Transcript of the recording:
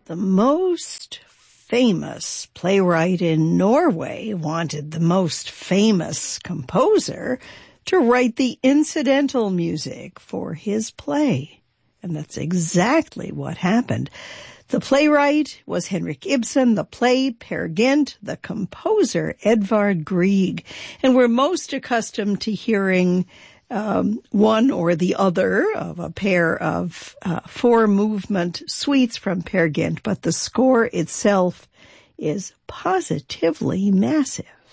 The most famous playwright in Norway wanted the most famous composer to write the incidental music for his play. And that's exactly what happened. The playwright was Henrik Ibsen, the play Peer Gynt, the composer Edvard Grieg. And we're most accustomed to hearing one or the other of a pair of four-movement suites from Peer Gynt, but the score itself is positively massive.